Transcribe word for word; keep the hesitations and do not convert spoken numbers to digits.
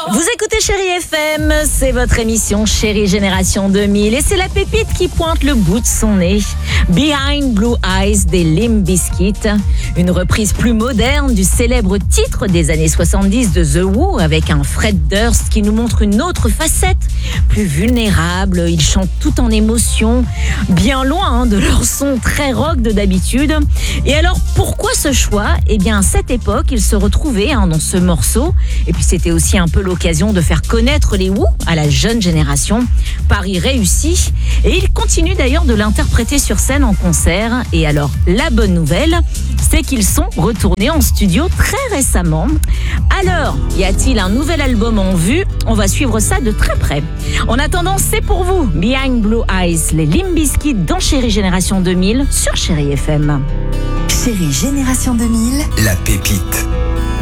Vous écoutez Chérie F M, c'est votre émission Chérie Génération deux mille et c'est la pépite qui pointe le bout de son nez. Behind Blue Eyes des Limp Bizkit, une reprise plus moderne du célèbre titre des années soixante-dix de The Who avec un Fred Durst qui nous montre une autre facette, plus vulnérable. Ils chantent tout en émotion, bien loin de leur son très rock de d'habitude. Et alors pourquoi ce choix ? Eh bien à cette époque, ils se retrouvaient hein, dans ce morceau et puis c'était aussi un peu l'occasion de faire connaître les Who à la jeune génération. Pari réussi et ils continuent d'ailleurs de l'interpréter sur scène en concert. Et alors la bonne nouvelle, c'est qu'ils sont retournés en studio très récemment. Alors, y a-t-il un nouvel album en vue ? On va suivre ça de très près. En attendant, c'est pour vous, Behind Blue Eyes, les Limp Bizkit dans Chérie Génération deux mille sur Chérie F M. Chérie Génération deux mille, la pépite.